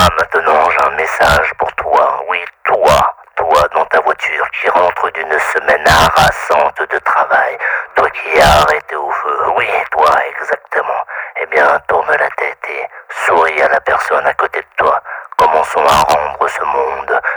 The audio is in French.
maintenant j'ai un message pour toi. Oui, toi dans ta voiture qui rentre d'une semaine harassante de travail. Toi qui as arrêté au feu. Oui, toi, exactement. Eh bien, tourne la tête et souris à la personne à côté de toi. Commençons à rendre ce monde